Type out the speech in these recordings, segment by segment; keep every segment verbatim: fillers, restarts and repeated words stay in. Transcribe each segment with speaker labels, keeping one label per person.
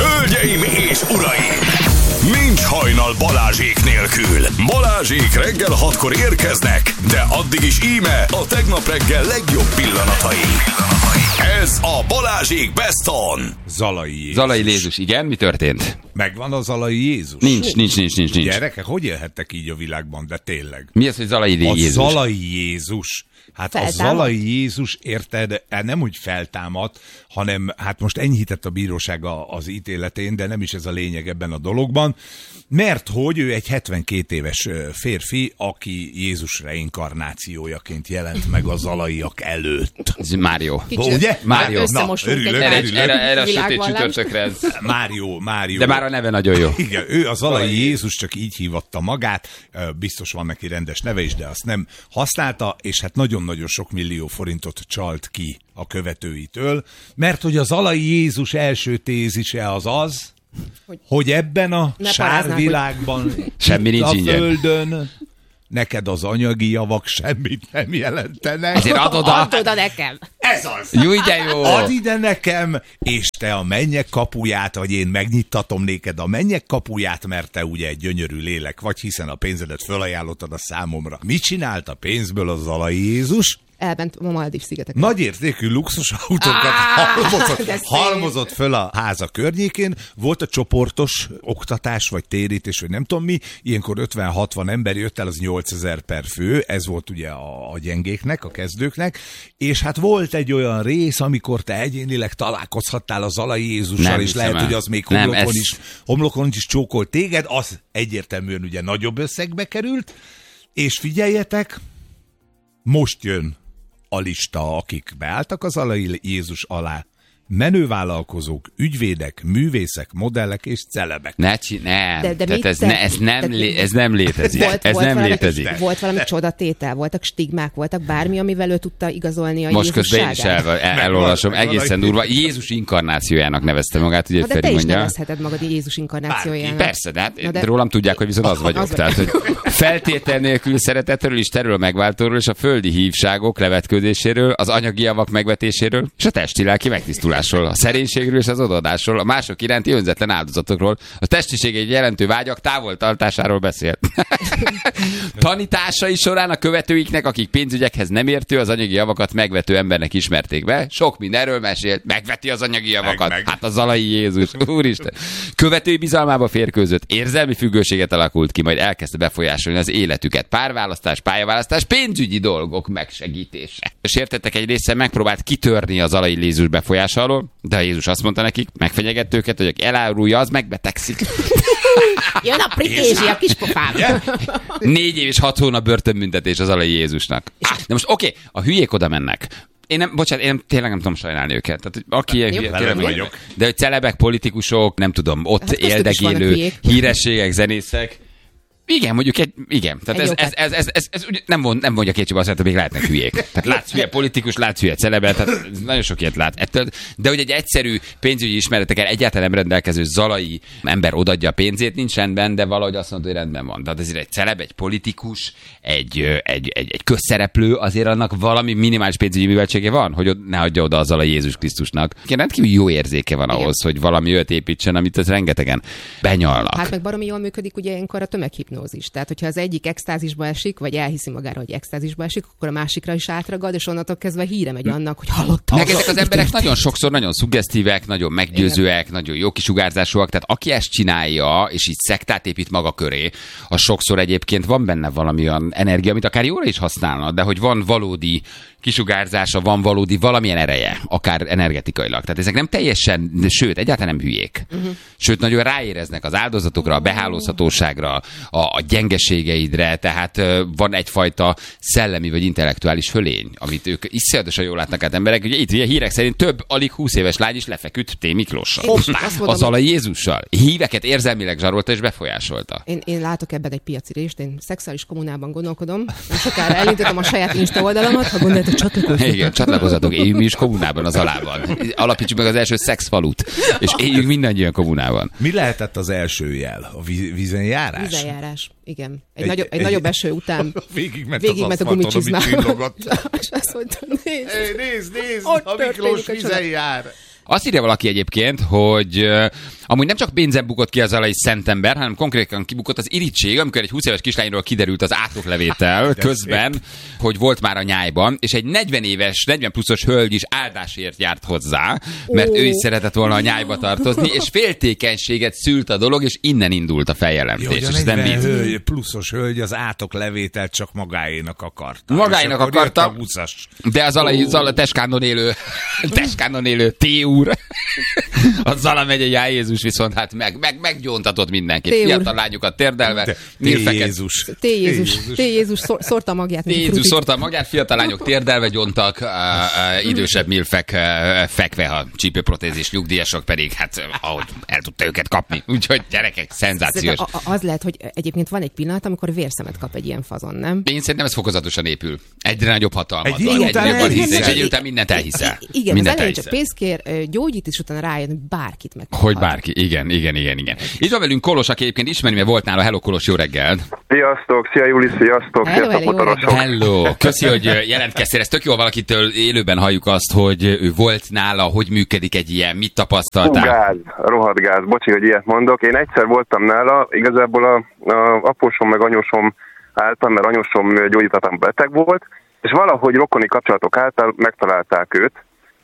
Speaker 1: Hölgyeim és uraim! Nincs hajnal Balázsék nélkül. Balázsék reggel hatkor érkeznek, de addig is íme a tegnap reggel legjobb pillanatai. Ez a Balázsék Best On.
Speaker 2: Zalai Jézus.
Speaker 3: Zalai Jézus, igen, mi történt?
Speaker 2: Megvan a Zalai Jézus?
Speaker 3: Nincs, nincs, nincs, nincs, nincs.
Speaker 2: Gyerekek, hogy élhettek így a világban, de tényleg?
Speaker 3: Mi az, hogy Zalai Jézus?
Speaker 2: A Zalai Jézus. Hát feltámad? A Zalai Jézus, érted, nem úgy feltámadt, hanem hát most enyhített a bíróság az ítéletén, de nem is ez a lényeg ebben a dologban, mert hogy ő egy hetvenkét éves férfi, aki Jézus reinkarnációjaként jelent meg a zalaiak előtt.
Speaker 3: Ez Mário.
Speaker 2: Ugye?
Speaker 3: Mário.
Speaker 2: Na, örülök,
Speaker 3: erre,
Speaker 2: örülök.
Speaker 3: erre, erre a sötét csütörtökre ez.
Speaker 2: Mário, Mário.
Speaker 3: De már a neve nagyon jó.
Speaker 2: Igen, ő a Zalai Jézus, csak így hívatta magát, biztos van neki rendes neve is, de azt nem használta, és hát nagyon-nagyon sok millió forintot csalt ki a követőitől, mert hogy a Zalai Jézus első tézise az az, hogy, hogy ebben a sárvilágban, hogy...
Speaker 3: semmi nincs
Speaker 2: a
Speaker 3: ingyen.
Speaker 2: Földön neked az anyagi javak semmit nem jelentenek.
Speaker 3: Ezért add oda.
Speaker 4: Add oda nekem.
Speaker 2: Ez az.
Speaker 3: Jó, de jó.
Speaker 2: Add ide nekem, és te a mennyek kapuját, vagy én megnyittatom néked a mennyek kapuját, mert te ugye egy gyönyörű lélek vagy, hiszen a pénzedet fölajánlottad a számomra. Mit csinált a pénzből a Zalai Jézus?
Speaker 4: Elment a Maldív-szigetekre.
Speaker 2: Nagyértékű luxus autókat halmozott, halmozott föl a háza környékén. Volt a csoportos oktatás, vagy térítés, vagy nem tudom mi. Ilyenkor ötven-hatvan ember jött el, az nyolcezer per fő. Ez volt ugye a, a gyengéknek, a kezdőknek. És hát volt egy olyan rész, amikor te egyénileg találkozhattál a Zalai Jézussal, és lehet, el. hogy az még homlokon, nem, ez... is, homlokon is csókolt téged. Az egyértelműen ugye nagyobb összegbe került. És figyeljetek, most jön a lista, akik beálltak az Zalai Jézus alá. Menővállalkozók, ügyvédek, művészek, modellek és celebek.
Speaker 3: Ne csinálj, nem.
Speaker 4: De, de
Speaker 3: ez,
Speaker 4: te,
Speaker 3: ne, ez, nem
Speaker 4: de,
Speaker 3: lé, ez nem létezik.
Speaker 4: Volt,
Speaker 3: ez
Speaker 4: volt
Speaker 3: nem
Speaker 4: valami,
Speaker 3: létezik.
Speaker 4: Volt valami csodatétel, voltak stigmák, voltak bármi, amivel ő tudta igazolni a
Speaker 3: most közben én is el, el, elolvasom,
Speaker 2: meg,
Speaker 3: egészen
Speaker 2: meg,
Speaker 3: durva. Jézus inkarnációjának nevezte magát, ugye
Speaker 4: de
Speaker 3: Feri
Speaker 4: te is
Speaker 3: mondja.
Speaker 4: nevezheted magad Jézus inkarnációjának.
Speaker 3: Persze, de, hát
Speaker 4: de
Speaker 3: rólam tudják, hogy viszont az vagyok. Az tehát, hogy feltétel nélkül szeretetről, Istenről, megváltóról, és a földi hívságok levetkőzéséről, az anyagi javak megvetéséről, és a testi-lelki megtisztulásról, a szerénységről és az odaadásról, a mások iránti önzetlen áldozatokról, a testiség egy jelentő vágyak távoltartásáról beszélt. Tanításai során a követőiknek, akik pénzügyekhez nem értő, az anyagi javakat megvető embernek ismerték be. Sok mindenről mesélt, megveti az anyagi javakat. Meg, meg. Hát a Zalai Jézus, úristen. Követői bizalmába férkőzött, érzelmi függőséget alakult ki, majd elkezdte befolyásolni az életüket. Párválasztás, pályaválasztás, pénzügyi dolgok megsegítése. És értettek egy része megpróbált kitörni az Zalai Jézus befolyása alól, de a Jézus azt mondta nekik, megfenyegett őket, hogy aki elárulja, az megbetegszik.
Speaker 4: Jön a pritézsi a kispofám.
Speaker 3: Négy év és hat hónap börtönbüntetés az Zalai Jézusnak. Ah, de most oké, okay, a hülyék oda mennek. Én nem, bocsánat, én tényleg nem tudom sajnálni őket. Tehát, aki ilyen hülye, tényleg vagyok. De hogy celebek, politikusok, nem tudom, ott hát éldegélő hírességek, zenészek. Igen, mondjuk egy, igen. Tehát ez, ez, ez, ez, ez, ez, ez nem, von, nem mondja kétségbe azt, hogy még lehetnek hülyék. Tehát látsz hülye politikus, látsz hülye celebet, tehát nagyon sok ilyet lát. Ettől, de hogy egy egyszerű pénzügyi ismeretekkel egyáltalán nem rendelkező zalai ember odaadja a pénzét, nincs rendben, de valahogy azt mondta, hogy rendben van. Tehát ezért egy celeb, egy politikus, egy, egy, egy, egy közszereplő, azért annak valami minimális pénzügyi műveltsége van, hogy ne adja oda a Zalai Jézus Krisztusnak. Rendkívül jó érzéke van ahhoz, igen, hogy valami olyat építsen, amit az rengetegen benyalnak.
Speaker 4: Hát meg baromi jól működik ugye ilyenkor a tömeghipnózis. Tehát, hogyha az egyik extázisba esik, vagy elhiszi magára, hogy extázisba esik, akkor a másikra is átragad, és onnantól kezdve híre megy annak, hogy hallottam.
Speaker 3: Meg ezek az emberek történt. Nagyon sokszor nagyon szuggesztívek, nagyon meggyőzőek, igen, nagyon jó kisugárzásúak, tehát aki ezt csinálja, és így szektát épít maga köré, az sokszor egyébként van benne valami olyan energia, amit akár jóra is használna, de hogy van valódi kisugárzása, van valódi valamilyen ereje, akár energetikailag. Tehát ezek nem teljesen, sőt, egyáltalán nem hülyék. Uh-huh. Sőt, nagyon ráéreznek az áldozatokra, a behálózhatóságra, a, a gyengeségeidre, tehát uh, van egyfajta szellemi vagy intellektuális fölény, amit ők iszonyatosan jól látnak át emberek. Ugye itt ugye hírek szerint több alig húsz éves lány is lefeküdt T. Miklóssal. A Zalai Jézussal. Híveket érzelmileg zsarolta és befolyásolta.
Speaker 4: Én, én látok ebben egy piaci részt, én szexuális kommunában gondolkodom. Nem sokára elindítom a saját Insta oldalamat, ha gondoljátok, csatlakozzatok. Igen,
Speaker 3: csatlakozzatok, éljünk mi is kommunában az alában. Alapítsuk meg az első szexfalut, és éljünk mindannyian kommunában.
Speaker 2: Mi lehetett az első jel? A vízenjárás?
Speaker 4: Vízenjárás, igen. Egy, egy, nagyobb, egy, egy nagyobb eső után
Speaker 2: végigment
Speaker 4: végig
Speaker 2: az
Speaker 4: aszfalton,
Speaker 2: ami csillogott.
Speaker 4: És azt mondta, nézd,
Speaker 2: nézd, nézd, a Miklós vízen jár.
Speaker 3: Azt írja valaki egyébként, hogy uh, amúgy nem csak pénzen bukott ki az alai szentember, hanem konkrétan kibukott az irítség, amikor egy húsz éves kislányról kiderült az átlaglevétel közben, hogy volt már a nyájban, és egy negyven éves, negyven pluszos hölgy is áldásért járt hozzá, mert oh. ő is szeretett volna a nyájba tartozni, és féltékenységet szült a dolog, és innen indult a feljelentés.
Speaker 2: Jó, a negyven hölgy, pluszos hölgy az átlaglevételt csak magáénak akarta.
Speaker 3: Magáénak akarta, de az alai,
Speaker 2: oh.
Speaker 3: a Teskánon élő, Teskánon élő T úr, a Zala megyei Á Jézus viszont hát meg, meg, meggyóntatott mindenkit. Fiatal lányokat térdelve.
Speaker 2: T Jézus.
Speaker 4: T Jézus. T Jézus szórta magját.
Speaker 3: T Jézus szórta magját, fiatal lányok térdelve gyontak, uh, uh, idősebb milfek uh, fekve, a csípőprotézis nyugdíjasok pedig, hát ahogy el tudta őket kapni. Úgyhogy gyerekek, szenzációs.
Speaker 4: Az lehet, hogy egyébként van egy pillanat, amikor vérszemet kap egy ilyen fazon, nem?
Speaker 3: Én szerintem ez fokozatosan épül. Egyre nagyobb hatalmat
Speaker 2: egy
Speaker 3: van.
Speaker 2: Egyre
Speaker 3: nagyobb hisz, és egy után mindent elhiszel.
Speaker 4: Igen, mindent az elején csak pénzt kér, gyógyít, és utána rájön, hogy bárkit meg.
Speaker 3: Hogy bárki, igen, igen, igen, igen. Itt van velünk Kolos, aki egyébként ismeri, mert volt nála. Hello, Kolos, jó reggel.
Speaker 5: Sziasztok, szia Júli, sziasztok,
Speaker 4: hello,
Speaker 5: sziasztok, motorosok.
Speaker 3: Hello, köszi, hogy jelentkeztél. Ez tök jó, valakitől élőben halljuk azt, hogy ő volt nála, hogy működik egy ilyen, mit tapasztaltál?
Speaker 5: Hú, gáz, rohadt gáz, bocsi, hogy ilyet mondok. Én egyszer voltam nála, igazából a, a apósom meg anyósom álltam, mert anyósom gyógyítatlan beteg volt, és valahogy rokoni kapcsolatok által megtalálták őt,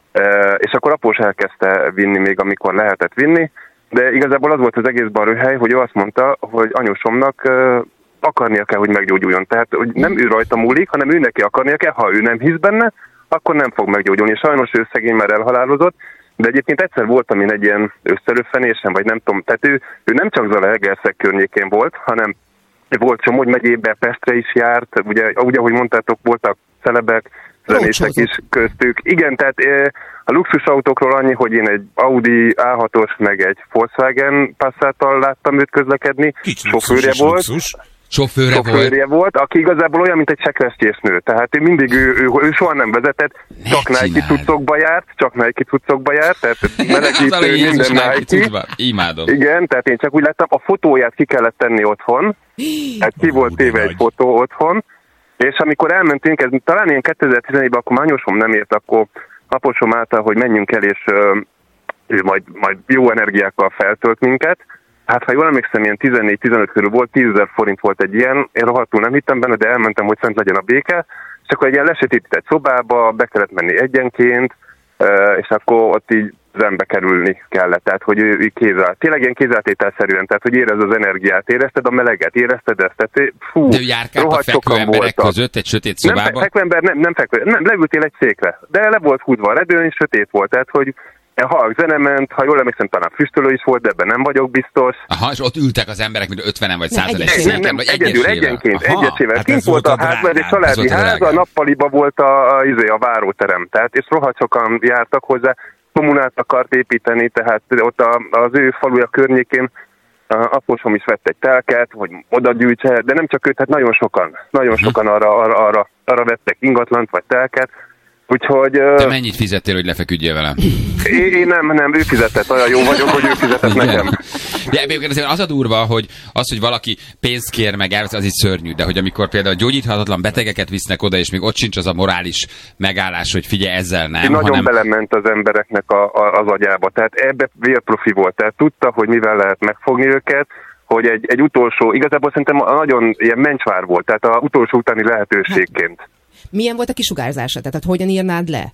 Speaker 5: és akkor após elkezdte vinni még, amikor lehetett vinni, de igazából az volt az egészben a röhely, hogy ő azt mondta, hogy anyósomnak akarnia kell, hogy meggyógyuljon. Tehát, hogy nem ő rajta múlik, hanem ő neki akarnia kell, ha ő nem hisz benne, akkor nem fog meggyógyulni. Sajnos ő szegény már elhalálozott, de egyébként egyszer voltam én egy ilyen összelőfenésen, vagy nem tudom, tehát ő, ő nem csak Zalaegerszeg környékén volt, hanem volt Somogy megyébe, Pestre is járt, ugye, ugye ahogy mondtátok, voltak celebek, zenészek is köztük. Igen, tehát a luxusautókról annyi, hogy én egy Audi á hatos, meg egy Volkswagen Passattal láttam őt közlekedni. Sofőrje volt.
Speaker 3: Sofőre,
Speaker 5: Sofőrje volt. volt, aki igazából olyan, mint egy sekrestésnő. Tehát ő mindig, ő, ő, ő soha nem vezetett, ne csak Nike cuccokba járt, csak Nike cuccokba járt, tehát melegítő, minden Nike.
Speaker 3: Imádom.
Speaker 5: Igen, tehát én csak úgy láttam, a fotóját ki kellett tenni otthon, tehát ki volt téve egy fotó otthon, és amikor elmentünk, ez talán ilyen kétezer-tizenegyben, akkor anyósom nem ért, akkor aposom által, hogy menjünk el, és uh, ő majd, majd jó energiákkal feltölt minket. Hát ha jól emlékszem, ilyen tizennégy-tizenöt körül volt, tízezer forint volt egy ilyen, én rohadtul nem hittem benne, de elmentem, hogy szent legyen a béke, és akkor egy ilyen lesötétített szobába, be kellett menni egyenként, uh, és akkor ott így zenbe kerülni kellett, tehát hogy ő, ő kézzel, tényleg ilyen kézáltételszerűen, tehát hogy érezd az energiát, érezted a meleget, érezted ezt, tehát fú,
Speaker 3: de ő járkált a fekvő emberek voltak. Között egy sötét szobában?
Speaker 5: Nem, fekvő ember, nem, nem fekvő, nem, leültél egy székre, de le volt húzva a redőn, és sötét volt, tehát hogy halk zene ment, ha jól emlékszem, talán füstölő is volt, de ebben nem vagyok biztos.
Speaker 3: Aha, és ott ültek az emberek, mint ötvenen vagy százan egy
Speaker 5: széken, nem, nem, egyedül, egyenként, egyesével. Hát kint volt a ház, mert egy családi ház, a nappaliba volt a, a, a, a váróterem, tehát, és rohadt sokan jártak hozzá, kommunát akart építeni, tehát ott a, az ő faluja környékén apósom is vett egy telket, hogy oda gyűjtse, de nem csak őt, hát nagyon sokan, nagyon sokan arra, arra, arra, arra vettek ingatlant vagy telket. Úgyhogy...
Speaker 3: Te mennyit fizettél, hogy lefeküdjél velem?
Speaker 5: Én, én nem, nem, ő fizetett, olyan jó vagyok, hogy ő fizetett nekem.
Speaker 3: De azért az a durva, hogy az, hogy valaki pénzt kér meg, az is szörnyű, de hogy amikor például gyógyíthatatlan betegeket visznek oda, és még ott sincs az a morális megállás, hogy figyelj, ezzel nem.
Speaker 5: Én nagyon
Speaker 3: hanem...
Speaker 5: belement az embereknek a, a, az agyába, tehát ebbe vérprofi volt, tehát tudta, hogy mivel lehet megfogni őket, hogy egy, egy utolsó, igazából szerintem nagyon ilyen mencsvár volt, tehát az utolsó utáni lehetőségként.
Speaker 4: Milyen volt a kisugárzása? Tehát hogyan írnád le?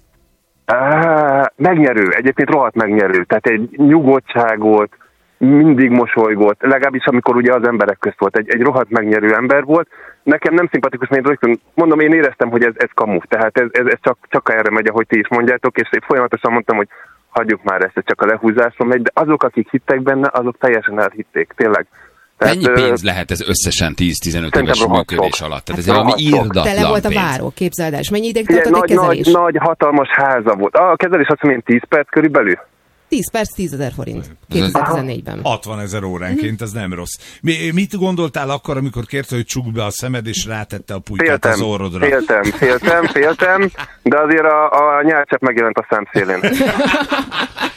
Speaker 5: Á, megnyerő, egyébként rohadt megnyerő. Tehát egy nyugodtságot, mindig mosolygott, legalábbis amikor ugye az emberek közt volt. Egy, egy rohadt megnyerő ember volt. Nekem nem szimpatikus, mert én rögtön, mondom, én éreztem, hogy ez, ez kamu. Tehát ez, ez, ez csak, csak erre megy, ahogy ti is mondjátok, és én folyamatosan mondtam, hogy hagyjuk már ezt, ez csak a lehúzásom megy, de azok, akik hittek benne, azok teljesen elhitték, tényleg.
Speaker 3: Tehát, mennyi pénz lehet ez összesen tíz-tizenöt éves működés alatt? Tehát ez valami írdatlan
Speaker 4: Tele volt a váró, képzeld el, és mennyi ideig tartott egy kezelés?
Speaker 5: Nagy, nagy, hatalmas háza volt. A kezelés azt mondom, tíz perc körülbelül.
Speaker 4: tíz perc, tízezer forint. kétezer-tizennégyben.
Speaker 2: hatvanezer óránként, ez nem rossz. Mi, mit gondoltál akkor, amikor kérte, hogy csukd be a szemed, és rátette a pulykát az orrodra?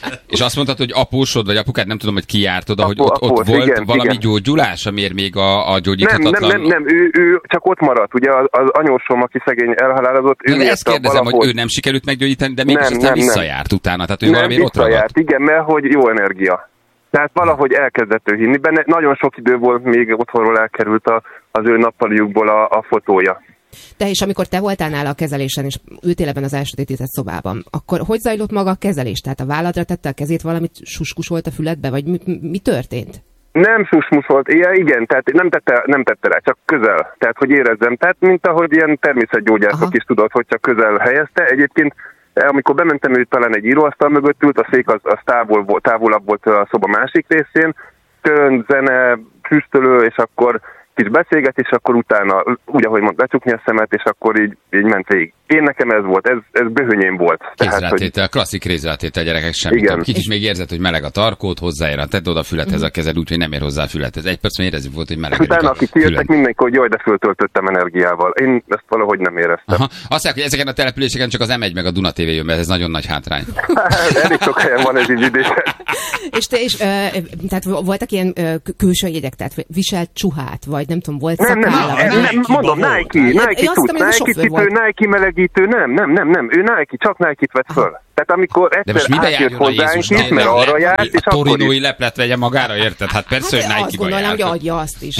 Speaker 3: És azt mondtad, hogy apósod vagy apukád, nem tudom, hogy ki járt oda, hogy ott, ott
Speaker 5: após,
Speaker 3: volt
Speaker 5: igen,
Speaker 3: valami
Speaker 5: igen.
Speaker 3: gyógyulás, amiért még a, a gyógyíthatatlan...
Speaker 5: Nem, nem, nem, nem ő, ő csak ott maradt. Ugye az, az anyósom, aki szegény elhalálozott, ő
Speaker 3: Na, de ezt kérdezem,
Speaker 5: valahogy...
Speaker 3: hogy ő nem sikerült meggyógyítani, de mégis
Speaker 5: nem,
Speaker 3: aztán
Speaker 5: nem,
Speaker 3: visszajárt nem. utána, tehát ő
Speaker 5: nem,
Speaker 3: valamiért ott ragadt.
Speaker 5: Igen, mert hogy jó energia. Tehát valahogy elkezdett ő hinni benne. Nagyon sok idő volt, még otthonról elkerült a, az ő nappaliukból a, a fotója.
Speaker 4: Te és amikor te voltál nála a kezelésen, és ültél ebben az elsötétített szobában, akkor hogy zajlott maga a kezelés? Tehát a válladra tette a kezét, valamit suskusolt a füledbe, vagy mi, mi történt?
Speaker 5: Nem susmusolt, ilyen, igen, tehát nem tette, nem tette rá, csak közel. Tehát, hogy érezzem. Tehát, mint ahogy ilyen természetgyógyászok is tudod, hogy csak közel helyezte. Egyébként, amikor bementem, ő talán egy íróasztal mögött ült, a szék az, az távol volt, távolabb volt a szoba másik részén, tön, zene, füstölő, és akkor kis beszélget, és akkor utána, úgy ahogy mond, becsukni a szemet, és akkor így, így ment végig. Én nekem ez volt, ez, ez böhönyém volt.
Speaker 3: Kézrátétel, hogy... klasszik kézrátétel, gyerekek, semmit több. Kicsit még érzed, hogy meleg a tarkót, hozzáér, tedd oda a fülethez a kezed, úgyhogy nem ér hozzá a fülethez. Egy percben érezni volt, hogy meleg.
Speaker 5: Utána, akik kijöttek, mindenki, hogy jaj, de föltöltöttem energiával. Én ezt valahogy nem éreztem.
Speaker 3: Aha. Azt mondják, hogy ezeken a településeken csak az em egy meg a Duna té vé jön, mert ez nagyon nagy hátrány.
Speaker 5: Elég sok helyen van ez így idézet.
Speaker 4: És te is, uh, tehát voltak ilyen uh, külső jegyek, tehát viselt csuhát, vagy nem tudom, volt
Speaker 5: nem, nem, nem, nem, mondom, Nike, Nike tud, Nike cipő, Nike melegítő, nem, nem, nem, nem, ő Nike, csak Nike-t vett föl. Tehát amikor egyszer átjött hozzánk itt, mert arra járt, és
Speaker 3: a torinói leplet vegye magára, érted? Hát persze, hogy Nike-ba járt.
Speaker 4: Azt gondolom, hogy adja azt is.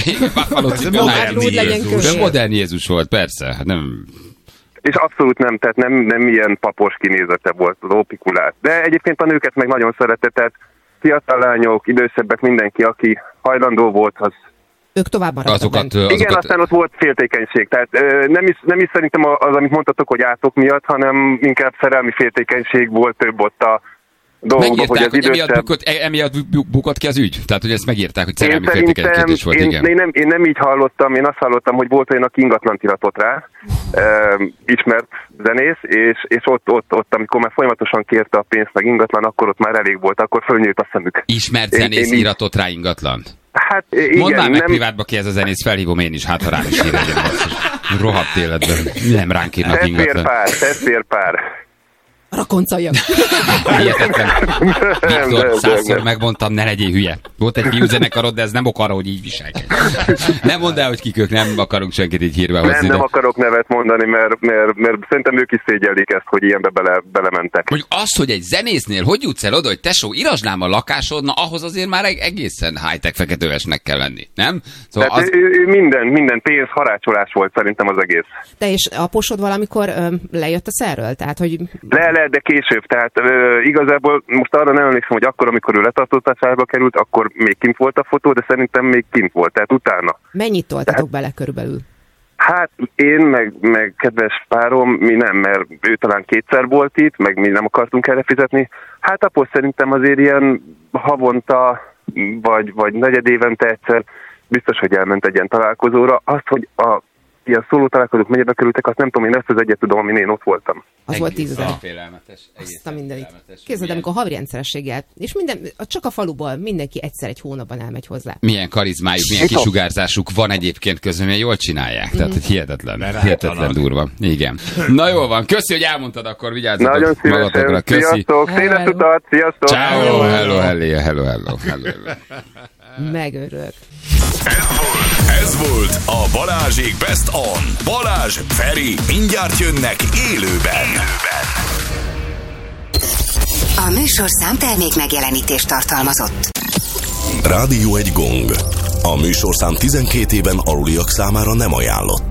Speaker 3: De modern Jézus volt, persze. Hát nem...
Speaker 5: És abszolút nem, tehát nem, nem ilyen papos kinézete volt az opikulát. De egyébként a nőket meg nagyon szerette, tehát fiatal lányok, idősebbek, mindenki, aki hajlandó volt, az...
Speaker 4: Ők tovább maradtak.
Speaker 3: Azokat,
Speaker 5: azokat... Igen, aztán ott volt féltékenység. Tehát nem is, nem is szerintem az, amit mondtatok, hogy átok miatt, hanem inkább szerelmi féltékenység volt több ott a dolgokban.
Speaker 3: Megírták, hogy,
Speaker 5: hogy
Speaker 3: idősebb... emiatt, bukott, emiatt bukott ki az ügy? Tehát, hogy ezt megírták, hogy szerelmi féltékenység volt,
Speaker 5: én,
Speaker 3: igen.
Speaker 5: Én nem, én nem így hallottam, én azt hallottam, hogy volt olyan, aki ingatlant iratott rá, e, ismert zenész, és, és ott, ott, ott, amikor már folyamatosan kérte a pénzt meg ingatlan, akkor ott már elég volt, akkor fölnyílt a szemük.
Speaker 3: Ismert zenész én, én iratott rá ingatlant?
Speaker 5: Hát igen,
Speaker 3: mondd már meg
Speaker 5: nem...
Speaker 3: privátba ki ez a zenész, felhívom én is, hát ha rám is ír legyen. Rohadt életben. Nem ránk írnak ingatlan.
Speaker 5: Tesztvér pár, tesztvér pár.
Speaker 4: Rakoncaljak.
Speaker 3: Hihetetlen. Viktor, százszor megmondtam, ne legyél hülye. Volt egy fiúzenekarod, de ez nem ok arra, hogy így viselkedj. Nem mondd el, hogy kik ők, nem akarunk senkit így hírbe hozni.
Speaker 5: Nem, nem de... akarok nevet mondani, mert, mert, mert szerintem ők is szégyellik ezt, hogy ilyenbe bele, belementek.
Speaker 3: Mondjuk az, hogy egy zenésznél hogy jutsz el oda, hogy tesó, írasd a lakásod, na ahhoz azért már egészen high-tech feketővesnek kell lenni, nem?
Speaker 5: Szóval az... ő, ő minden, minden pénz harácsolás volt szerintem az egész.
Speaker 4: Te és aposod valamikor ö, lejött a szerről? Tehát, hogy...
Speaker 5: Le, le, de később. Tehát ö, igazából most arra nem emlékszem, hogy akkor, amikor ő letartóztatásba került, akkor még kint volt a fotó, de szerintem még kint volt, tehát utána.
Speaker 4: Mennyit toltatok tehát... bele körülbelül?
Speaker 5: Hát én, meg, meg kedves párom, mi nem, mert ő talán kétszer volt itt, meg mi nem akartunk erre fizetni. Hát após szerintem azért ilyen havonta, vagy, vagy negyed évente egyszer biztos, hogy elment egy ilyen találkozóra. Azt, hogy a ilyen szóló találkozók mennyibe kerültek, azt nem tudom, én ezt az egyet tudom, amin én ott voltam.
Speaker 4: Az egész volt tízezer.
Speaker 3: Félelmetes.
Speaker 4: Azt a mindenit. Képzeld, amikor havi rendszerességgel, és minden, csak a faluból mindenki egyszer egy hónapban elmegy hozzá.
Speaker 3: Milyen karizmájuk, milyen kisugárzásuk van egyébként közben, milyen jól csinálják. Tehát, hogy hihetetlen, hihetetlen durva. Igen. Na jól van, köszi, hogy elmondtad, akkor vigyázzatok.
Speaker 5: Nagyon szívesen, sziasztok, széles utat, sziasztok.
Speaker 3: Ciao, hello, hello, hello, hello, hello.
Speaker 4: Megörök.
Speaker 1: Ez volt a Balázsék Best On. Balázs, Feri, mindjárt jönnek élőben.
Speaker 6: A műsorszám termék megjelenítést tartalmazott.
Speaker 1: Rádió egy gong. A műsorszám tizenkét éven aluliak számára nem ajánlott.